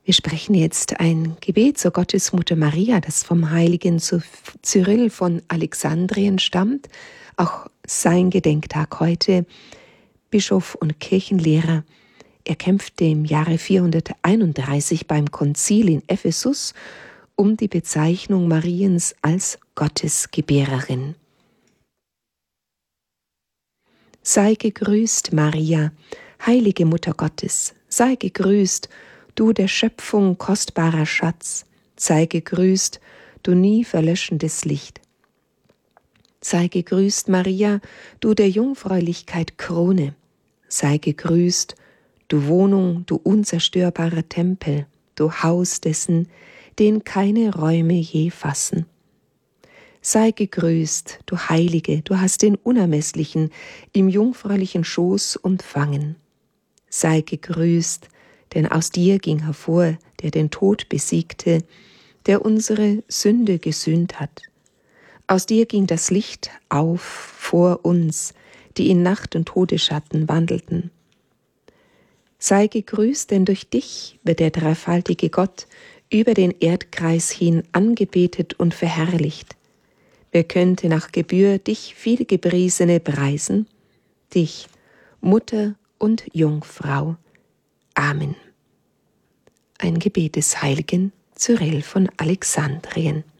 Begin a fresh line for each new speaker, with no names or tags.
Wir sprechen jetzt ein Gebet zur Gottesmutter Maria, das vom heiligen Cyrill von Alexandrien stammt. Auch sein Gedenktag heute. Bischof und Kirchenlehrer. Er kämpfte im Jahre 431 beim Konzil in Ephesus um die Bezeichnung Mariens als Gottesgebärerin. Sei gegrüßt, Maria, heilige Mutter Gottes, sei gegrüßt, du der Schöpfung kostbarer Schatz, sei gegrüßt, du nie verlöschendes Licht. Sei gegrüßt, Maria, du der Jungfräulichkeit Krone, sei gegrüßt, du Wohnung, du unzerstörbarer Tempel, du Haus dessen, den keine Räume je fassen. Sei gegrüßt, du Heilige, du hast den Unermesslichen im jungfräulichen Schoß umfangen. Sei gegrüßt, denn aus dir ging hervor, der den Tod besiegte, der unsere Sünde gesühnt hat. Aus dir ging das Licht auf vor uns, die in Nacht und Todesschatten wandelten. Sei gegrüßt, denn durch dich wird der dreifaltige Gott über den Erdkreis hin angebetet und verherrlicht. Wer könnte nach Gebühr dich vielgepriesene preisen? Dich, Mutter und Jungfrau. Amen. Ein Gebet des heiligen Cyrill von Alexandrien.